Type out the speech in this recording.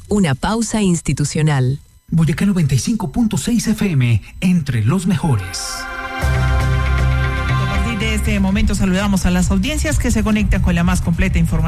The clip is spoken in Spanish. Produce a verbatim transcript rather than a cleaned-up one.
una pausa institucional. Boyacá noventa y cinco punto seis F M, entre los mejores. A partir de este momento saludamos a las audiencias que se conectan con la más completa información.